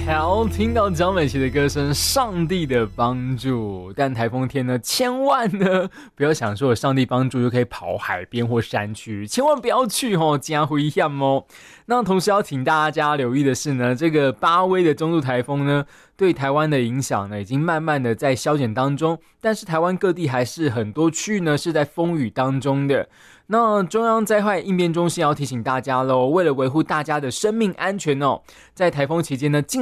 好，听到江美琪的歌声，上帝的帮助。但台风天呢，千万呢不要想说有上帝帮助就可以跑海边或山区，千万不要去哦，真危险哦。那同时要请大家留意的是呢，这个巴威的中度台风呢，对台湾的影响呢，已经慢慢的在消减当中，但是台湾各地还是很多区域呢是在风雨当中的。那中央灾害应变中心要提醒大家咯，为了维护大家的生命安全哦，在台风期间呢，尽